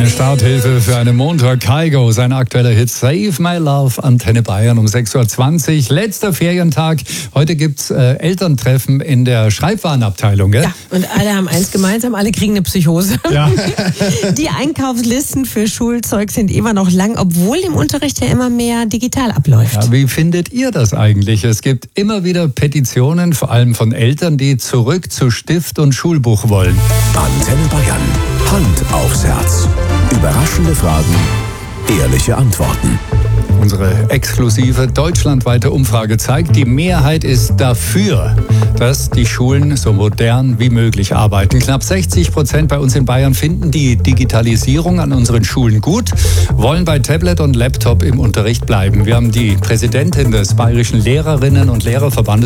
Eine Starthilfe für einen Montag. Kygo, sein aktueller Hit Save My Love, Antenne Bayern um 6.20 Uhr. Letzter Ferientag. Heute gibt's Elterntreffen in der Schreibwarenabteilung, gell? Ja, und alle haben eins gemeinsam, alle kriegen eine Psychose. Ja. Die Einkaufslisten für Schulzeug sind immer noch lang, obwohl im Unterricht ja immer mehr digital abläuft. Ja, wie findet ihr das eigentlich? Es gibt immer wieder Petitionen, vor allem von Eltern, die zurück zu Stift und Schulbuch wollen. Antenne Bayern. Hand aufs Herz. Überraschende Fragen, ehrliche Antworten. Unsere exklusive deutschlandweite Umfrage zeigt, die Mehrheit ist dafür, dass die Schulen so modern wie möglich arbeiten. Knapp 60% bei uns in Bayern finden die Digitalisierung an unseren Schulen gut, wollen bei Tablet und Laptop im Unterricht bleiben. Wir haben die Präsidentin des Bayerischen Lehrerinnen- und Lehrerverbandes